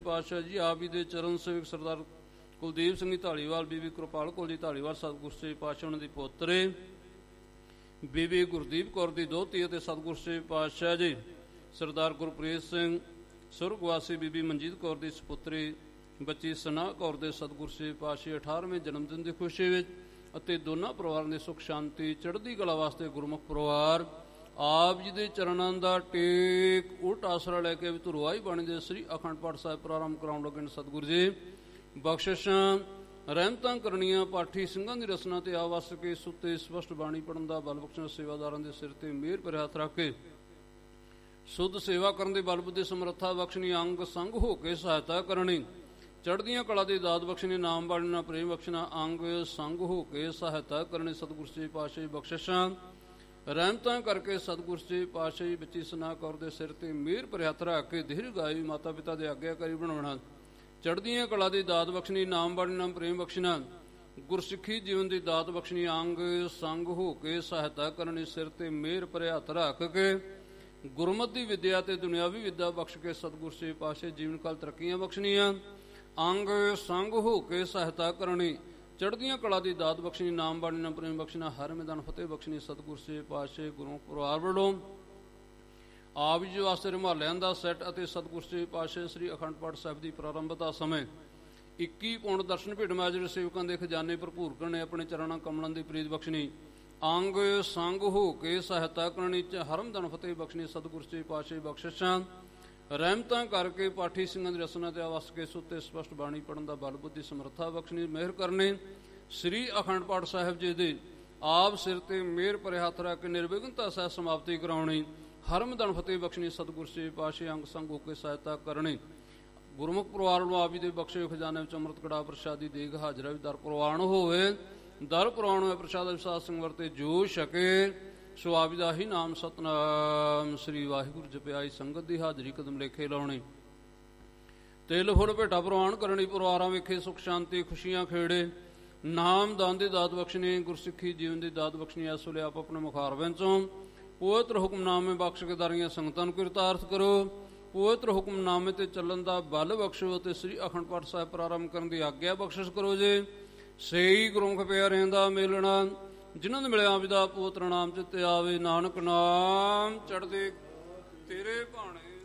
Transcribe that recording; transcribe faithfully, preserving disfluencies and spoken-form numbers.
ਪਾਤਸ਼ਾਹ ਜੀ ਆਪ ਜੀ ਦੇ ਚਰਨ ਸੇਵਕ ਸਰਦਾਰ ਕੁਲਦੀਪ ਸਿੰਘ ਜੀ ਢਾਲੀਵਾਲ, ਬੀਬੀ ਕਿਰਪਾਲ ਕੌਰ ਜੀ ਢਾਲੀਵਾਲ, ਸਤਿਗੁਰ ਸੱਚੇ ਪਾਤਸ਼ਾਹ ਉਹਨਾਂ ਦੀ ਪੋਤਰੇ ਬੀਬੀ ਗੁਰਦੀਪ ਕੌਰ ਦੀ ਦੋਹਤੀ ਅਤੇ ਸਤਿਗੁਰ ਸੱਚੇ ਪਾਤਸ਼ਾਹ ਜੀ ਸਰਦਾਰ ਗੁਰਪ੍ਰੀਤ ਸਿੰਘ ਸੁਰਗਵਾਸੀ ਬੀਬੀ ਮਨਜੀਤ ਕੌਰ ਦੀ ਸਪੁੱਤਰੀ ਬੱਚੀ ਸਨਾ ਕੌਰ ਦੇ ਸਤਿਗੁਰ ਸੱਚੇ ਪਾਤਸ਼ਾਹ ਅਠਾਰਵੇਂ ਜਨਮ ਦਿਨ ਦੀ ਖੁਸ਼ੀ ਵਿੱਚ ਅਤੇ ਦੋਨਾਂ ਪਰਿਵਾਰਾਂ ਦੀ ਸੁੱਖ ਸ਼ਾਂਤੀ ਚੜ੍ਹਦੀ ਕਲਾ ਵਾਸਤੇ ਗੁਰਮੁਖ ਪਰਿਵਾਰ ਆਪ ਜੀ ਦੇ ਚਰਨਾਂ ਦਾ ਟੇਕ ਉਲਟ ਆਸਰਾ ਲੈ ਕੇ ਧੁਰਵਾਈ ਬਾਣੀ ਦੇ ਸ੍ਰੀ ਅਖੰਡ ਪਾਠ ਸਾਹਿਬ ਪ੍ਰਾਰੰਭ ਕਰਾਉਣ ਲੱਗੇ। ਸਤਿਗੁਰ ਜੀ ਬਖਸ਼ਿਸ਼ਾਂ ਰਹਿਮਤਾਂ ਕਰਨੀਆਂ, ਪਾਠੀ ਸਿੰਘਾਂ ਦੀ ਰਸਨਾ ਤੇ ਆ ਵਸ ਕੇ ਸੁੱਤੇ ਸਪਸ਼ਟ ਬਾਣੀ ਪੜ੍ਹਨ ਦਾ ਬਲ ਬਖਸ਼ਣਾ, ਸੇਵਾਦਾਰਾਂ ਦੇ ਸਿਰ ਤੇ ਮਿਹਰ ਭਰਿਆ ਹੱਥ ਰੱਖ ਕੇ ਸੁੱਧ ਸੇਵਾ ਕਰਨ ਦੇ ਬਲ ਬੁੱਧੀ ਸਮਰੱਥਾ ਬਖਸ਼ਣੀ, ਅੰਗ ਸੰਗ ਹੋ ਕੇ ਸਹਾਇਤਾ ਕਰਨੀ, ਚੜ੍ਹਦੀਆਂ ਕਲਾ ਦੀ ਦਾਤ ਬਖਸ਼ਣੀ, ਨਾਮ ਬਾਣਨਾ ਪ੍ਰੇਮ ਬਖਸ਼ਣਾ, ਅੰਗ ਸੰਗ ਹੋ ਕੇ ਸਹਾਇਤਾ ਕਰਨੀ। ਸਤਿਗੁਰ ਸੱਚੇ ਪਾਤਸ਼ਾਹ ਬਖਸ਼ਿਸ਼ਾਂ ਰਹਿਮਤਾਂ ਕਰਕੇ ਸਤਿਗੁਰ ਸੱਚੇ ਪਾਤਸ਼ਾਹ ਬੱਚੀ ਸਨਾ ਕੌਰ ਦੇ ਸਿਰ ਤੇ ਮਿਹਰ ਭਰਿਆ ਹੱਥ ਰੱਖ ਕੇ ਦੀਰਘਾਯੂ ਮਾਤਾ ਪਿਤਾ ਦੇ ਆਗਿਆਕਾਰੀ ਬਣਾਉਣਾ, ਚੜ੍ਹਦੀਆਂ ਕਲਾ ਦੀ ਦਾਤ ਬਖਸ਼ਣੀ, ਨਾਮ ਬਾਣਨਾ ਪ੍ਰੇਮ ਬਖਸ਼ਣਾ, ਗੁਰਸਿੱਖੀ ਜੀਵਨ ਦੀ ਦਾਤ ਬਖਸ਼ਣੀ, ਅੰਗ ਸੰਗ ਹੋ ਕੇ ਸਹਾਇਤਾ ਕਰਨੀ, ਸਿਰ ਤੇ ਮਿਹਰ ਭਰਿਆ ਹੱਥ ਰੱਖ ਕੇ ਗੁਰਮਤਿ ਦੀ ਵਿਦਿਆ ਤੇ ਦੁਨਿਆਵੀ ਵਿਦਿਆ ਬਖਸ਼ ਕੇ ਸਤਿਗੁਰ ਸੱਚੇ ਪਾਤਸ਼ਾਹ ਜੀਵਨ ਕਾਲ ਤਰੱਕੀਆਂ ਬਖਸ਼ਣੀਆਂ, ਅੰਗ ਸੰਗ ਹੋ ਕੇ ਸਹਾਇਤਾ ਕਰਨੀ, ਚੜ੍ਹਦੀਆਂ ਕਲਾ ਦੀ ਦਾਤ ਬਖਸ਼ਣੀ, ਨਾਮ ਬਾਣਨਾ ਪ੍ਰੇਮ ਬਖਸ਼ਣਾ, ਹਰ ਮੈਦਾਨ ਫਤਿਹ ਬਖਸ਼ਣੀ। ਸਤਿਗੁਰ ਸੱਚੇ ਪਾਤਸ਼ਾਹ ਗੁਰੂ ਪਰਿਵਾਰ ਵੱਲੋਂ ਆਪ ਜੀ ਵਾਸਤੇ ਰੁਮਾਲਿਆਂ ਦਾ ਸੈੱਟ ਅਤੇ ਸਤਿਗੁਰ ਸੱਚੇ ਪਾਤਸ਼ਾਹ ਸ੍ਰੀ ਅਖੰਡ ਪਾਠ ਸਾਹਿਬ ਦੀ ਪ੍ਰਾਰੰਭਤਾ ਸਮੇਂ ਇੱਕੀ ਪੌਂਡ ਦਰਸ਼ਨ ਭੇਟ ਮਾਜਰੇ ਸੇਵਕਾਂ ਦੇ ਖਜ਼ਾਨੇ ਭਰਪੂਰ ਕਰਨੇ, ਆਪਣੇ ਚਰਨਾਂ ਕਮਲਾਂ ਦੀ ਪ੍ਰੀਤ ਬਖਸ਼ਣੀ, ਅੰਗ ਸੰਗ ਹੋ ਕੇ ਸਹਾਇਤਾ ਕਰਨੀ, ਹਰਮਦਨ ਫਤਿਹ ਬਖਸ਼ਣੀ। ਸਤਿਗੁਰ ਸੱਚੇ ਪਾਤਸ਼ਾਹ ਬਖਸ਼ਿਸ਼ਾਂ ਰਹਿਮਤਾਂ ਕਰਕੇ ਪਾਠੀ ਸਿੰਘਾਂ ਦੀ ਰਸਨਾ ਤੇ ਆਵਸ ਕੇ ਸੁੱਤੇ ਸਪਸ਼ਟ ਬਾਣੀ ਪੜ੍ਹਨ ਦਾ ਬਲ ਬੁੱਧੀ ਸਮਰੱਥਾ ਬਖਸ਼ਣੀ, ਮਿਹਰ ਕਰਨੀ, ਸ੍ਰੀ ਅਖੰਡ ਪਾਠ ਸਾਹਿਬ ਜੀ ਦੇ ਆਪ ਸਿਰ ਤੇ ਮਿਹਰ ਭਰੇ ਹੱਥ ਰੱਖ ਕੇ ਨਿਰਵਿਘਨਤਾ ਸਹਿ ਸਮਾਪਤੀ ਕਰਾਉਣੀ, ਹਰਮਦਨ ਫਤਿਹ ਬਖਸ਼ਣੀ। ਸਤਿਗੁਰ ਸੱਚੇ ਪਾਤਸ਼ਾਹ ਅੰਗ ਸੰਗ ਹੋ ਕੇ ਸਹਾਇਤਾ ਕਰਨੀ, ਗੁਰਮੁਖ ਪਰਿਵਾਰ ਨੂੰ ਆਪ ਜੀ ਦੇ ਬਖਸ਼ੇ ਖਜ਼ਾਨੇ ਵਿੱਚ ਅੰਮ੍ਰਿਤ ਕੜਾ ਪ੍ਰਸ਼ਾਦੀ ਦੇਗ ਹਾਜ਼ਰਾ ਵੀ ਦਰ ਪ੍ਰਵਾਨ ਹੋਵੇ, ਦਰ ਪ੍ਰਵਾਨ ਹੋਵੇ ਪ੍ਰਸ਼ਾਦ ਵਿਸਾਦ ਸਿੰਘ ਵਰਤੇ ਜੋ ਛਕੇ, ਸੋ ਆਪ ਦਾ ਹੀ ਨਾਮ ਸਤਨਾਮ ਸ੍ਰੀ ਵਾਹਿਗੁਰੂ ਜਪਿਆਈ, ਸੰਗਤ ਦੀ ਹਾਜ਼ਰੀ ਕਦਮ ਲੇਖੇ ਲਾਉਣੀ, ਤਿਲ ਫੁੱਲ ਭੇਟਾ ਪ੍ਰਵਾਨ ਕਰਨੀ, ਪਰਿਵਾਰਾਂ ਵੇਖੇ ਸੁਖ ਸ਼ਾਂਤੀ ਖੁਸ਼ੀਆਂ ਖੇੜੇ, ਨਾਮ ਦਾਨ ਦੀ ਦਾਤ ਬਖਸ਼ਣੀ, ਗੁਰਸਿੱਖੀ ਜੀਵਨ ਦੀ ਦਾਤ ਬਖਸ਼ਣੀ। ਇਸ ਵੇਲੇ ਆਪ ਆਪਣੇ ਮੁਖਾਰਬਿੰਦ ਚੋਂ ਪਵਿੱਤਰ ਹੁਕਮਨਾਮੇ ਬਖਸ਼ ਕੇ ਦਾਰੀਆਂ ਸੰਗਤਾਂ ਨੂੰ ਕਿਰਤਾਰਥ ਕਰੋ, ਪਵਿੱਤਰ ਹੁਕਮਨਾਮੇ ਤੇ ਚੱਲਣ ਦਾ ਬਲ ਬਖਸ਼ੋ ਅਤੇ ਸ੍ਰੀ ਅਖੰਡ ਪਾਠ ਸਾਹਿਬ ਪ੍ਰਾਰੰਭ ਕਰਨ ਦੀ ਆਗਿਆ ਬਖਸ਼ਿਸ਼ ਕਰੋ ਜੇ। ਸਹੀ ਗੁਰਮੁਖ ਪਿਆਰਿਆਂ ਦਾ ਮਿਲਣਾ, ਜਿਨ੍ਹਾਂ ਨੂੰ ਮਿਲਿਆ ਆਪ ਦਾ ਪਵਿੱਤਰ ਨਾਮ ਚਿੱਤੇ ਆਵੇ, ਨਾਨਕ ਨਾਮ ਚੜ੍ਹਦੇ ਤੇਰੇ ਭਾਣੇ।